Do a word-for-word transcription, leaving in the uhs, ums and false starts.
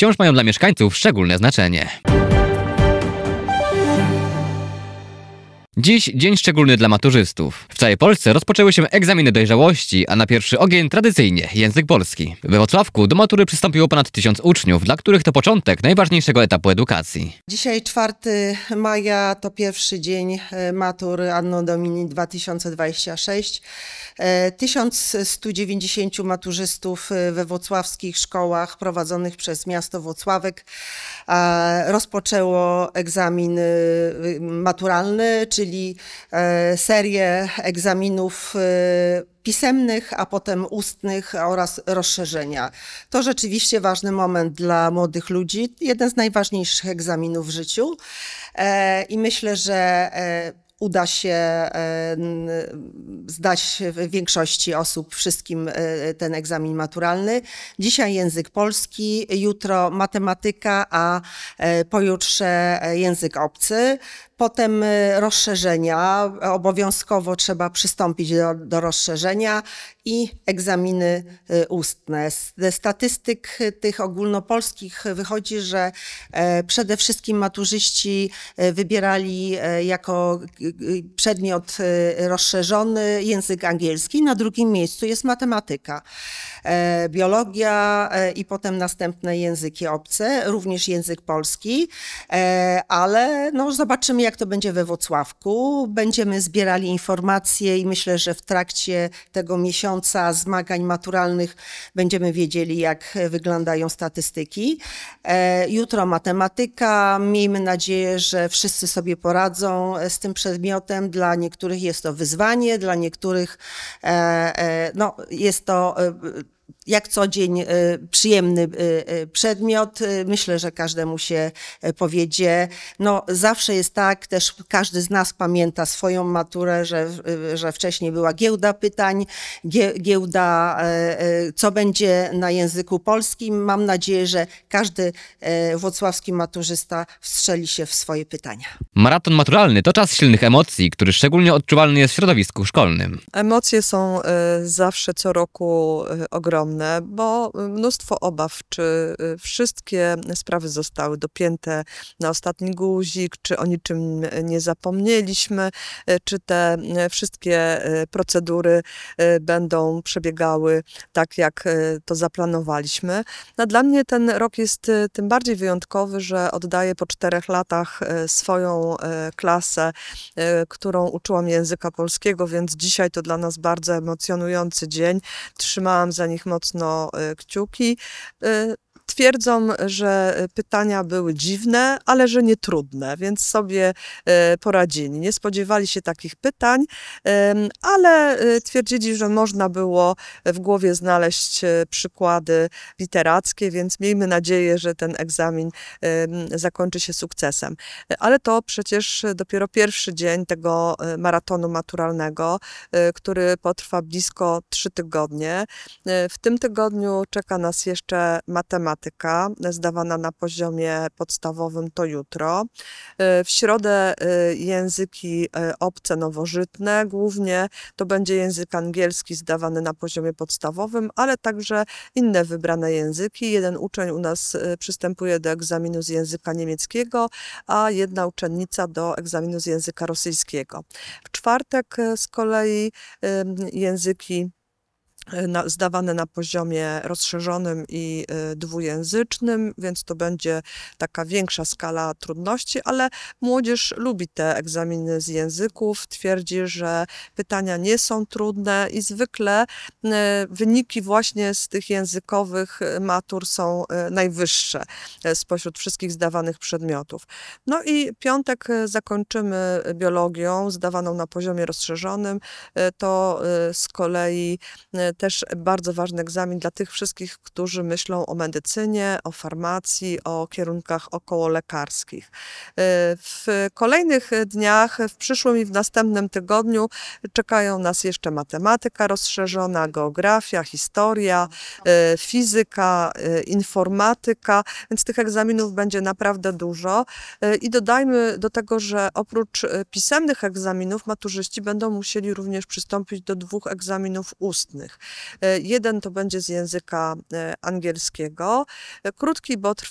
wciąż mają dla mieszkańców szczególne znaczenie. Dziś dzień szczególny dla maturzystów. W całej Polsce rozpoczęły się egzaminy dojrzałości, a na pierwszy ogień tradycyjnie język polski. We Włocławku do matury przystąpiło ponad tysiąc uczniów, dla których to początek najważniejszego etapu edukacji. Dzisiaj czwartego maja to pierwszy dzień matur Anno Domini dwa tysiące dwudziesty szósty. tysiąc sto dziewięćdziesiąt maturzystów we włocławskich szkołach prowadzonych przez miasto Włocławek rozpoczęło egzamin maturalny, czyli serię egzaminów pisemnych, a potem ustnych oraz rozszerzenia. To rzeczywiście ważny moment dla młodych ludzi, jeden z najważniejszych egzaminów w życiu i myślę, że uda się zdać w większości osób, wszystkim ten egzamin maturalny. Dzisiaj język polski, jutro matematyka, a pojutrze język obcy. Potem rozszerzenia, obowiązkowo trzeba przystąpić do, do rozszerzenia i egzaminy ustne. Ze statystyk tych ogólnopolskich wychodzi, że przede wszystkim maturzyści wybierali jako przedmiot rozszerzony język angielski, na drugim miejscu jest matematyka, biologia i potem następne języki obce, również język polski, ale no zobaczymy, jak to będzie we Włocławku. Będziemy zbierali informacje i myślę, że w trakcie tego miesiąca zmagań maturalnych będziemy wiedzieli, jak wyglądają statystyki. Jutro matematyka. Miejmy nadzieję, że wszyscy sobie poradzą z tym przedmiotem. Dla niektórych jest to wyzwanie, dla niektórych no, jest to jak co dzień przyjemny przedmiot. Myślę, że każdemu się powiedzie. No, zawsze jest tak, też każdy z nas pamięta swoją maturę, że, że wcześniej była giełda pytań, giełda co będzie na języku polskim. Mam nadzieję, że każdy włocławski maturzysta wstrzeli się w swoje pytania. Maraton maturalny to czas silnych emocji, który szczególnie odczuwalny jest w środowisku szkolnym. Emocje są zawsze co roku ogromne, bo mnóstwo obaw, czy wszystkie sprawy zostały dopięte na ostatni guzik, czy o niczym nie zapomnieliśmy, czy te wszystkie procedury będą przebiegały tak, jak to zaplanowaliśmy. No, dla mnie ten rok jest tym bardziej wyjątkowy, że oddaję po czterech latach swoją klasę, którą uczyłam języka polskiego, więc dzisiaj to dla nas bardzo emocjonujący dzień. Trzymałam za nich mocno kciuki. Twierdzą, że pytania były dziwne, ale że nie trudne, więc sobie poradzili. Nie spodziewali się takich pytań, ale twierdzili, że można było w głowie znaleźć przykłady literackie, więc miejmy nadzieję, że ten egzamin zakończy się sukcesem. Ale to przecież dopiero pierwszy dzień tego maratonu maturalnego, który potrwa blisko trzy tygodnie. W tym tygodniu czeka nas jeszcze matematyka, zdawana na poziomie podstawowym to jutro. W środę języki obce nowożytne, głównie to będzie język angielski zdawany na poziomie podstawowym, ale także inne wybrane języki. Jeden uczeń u nas przystępuje do egzaminu z języka niemieckiego, a jedna uczennica do egzaminu z języka rosyjskiego. W czwartek z kolei języki Na, zdawane na poziomie rozszerzonym i y, dwujęzycznym, więc to będzie taka większa skala trudności, ale młodzież lubi te egzaminy z języków, twierdzi, że pytania nie są trudne i zwykle y, wyniki właśnie z tych językowych matur są y, najwyższe y, spośród wszystkich zdawanych przedmiotów. No i piątek y, zakończymy biologią zdawaną na poziomie rozszerzonym, y, to y, z kolei y, też bardzo ważny egzamin dla tych wszystkich, którzy myślą o medycynie, o farmacji, o kierunkach okołolekarskich. W kolejnych dniach, w przyszłym i w następnym tygodniu czekają nas jeszcze matematyka rozszerzona, geografia, historia, fizyka, informatyka, więc tych egzaminów będzie naprawdę dużo. I dodajmy do tego, że oprócz pisemnych egzaminów maturzyści będą musieli również przystąpić do dwóch egzaminów ustnych. Jeden to będzie z języka angielskiego, krótki, bo